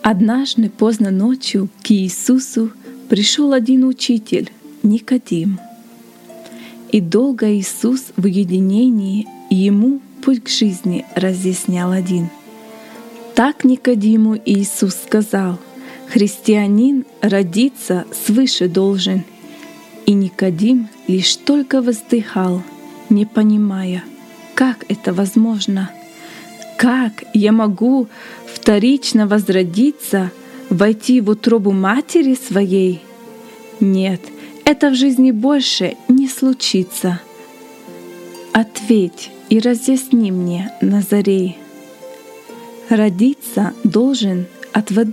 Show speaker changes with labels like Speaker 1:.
Speaker 1: Однажды поздно ночью к Иисусу пришел один учитель, Никодим. И долго Иисус в уединении ему путь к жизни разъяснял один. Так Никодиму Иисус сказал: «Христианин родиться свыше должен». И Никодим лишь только воздыхал, не понимая, как это возможно. Как я могу вторично возродиться, войти в утробу матери своей? Нет, это в жизни больше не случится. Ответь и разъясни мне, Назарей. Родиться должен от воды